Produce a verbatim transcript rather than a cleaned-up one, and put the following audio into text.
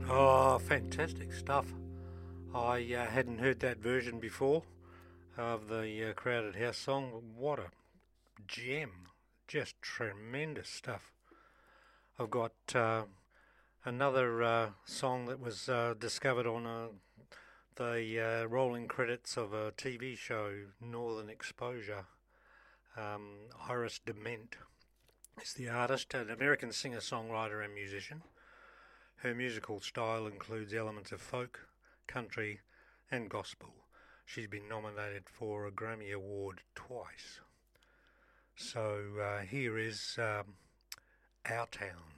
Oh, fantastic stuff. I uh, hadn't heard that version before of the uh, Crowded House song. What a gem. Just tremendous stuff. I've got uh, another uh, song that was uh, discovered on uh, the uh, rolling credits of a T V show, Northern Exposure. Um, Iris Dement is the artist, an American singer-songwriter and musician. Her musical style includes elements of folk, country and gospel. She's been nominated for a Grammy Award twice. So uh, here is um, Our Town.